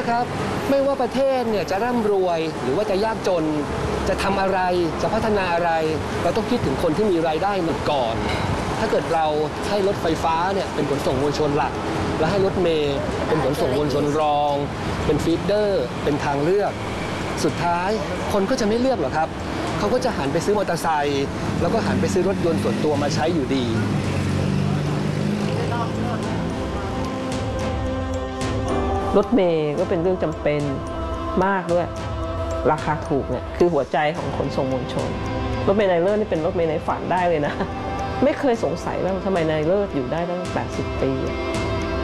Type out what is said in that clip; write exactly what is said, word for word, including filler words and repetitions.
ครับไม่ว่าประเทศเนี่ยจะร่ำรวยหรือว่าจะยากจนจะทำอะไรจะพัฒนาอะไรเราต้องคิดถึงคนที่มีรายได้มาก่อนถ้าเกิดเราให้รถไฟฟ้าเนี่ยเป็นขนส่งมวลชนหลักและให้รถเมล์เป็นขนส่งมวลชนรองเป็นฟีดเดอร์เป็นทางเลือกสุดท้ายคนก็จะไม่เลือกหรอกครับเขาก็จะหันไปซื้อมอเตอร์ไซค์แล้วก็หันไปซื้อรถยนต์ส่วนตัวมาใช้อยู่ดีรถเมล์ก็เป็นเรื่องจำเป็นมากด้วยราคาถูกเนี่ยคือหัวใจของขนส่งมวลชนรถเมล์นายเลิศนี่เป็นรถเมล์ในฝันได้เลยนะไม่เคยสงสัยว่าทำไมนายเลิศอยู่ได้ตั้งแปดสิบปี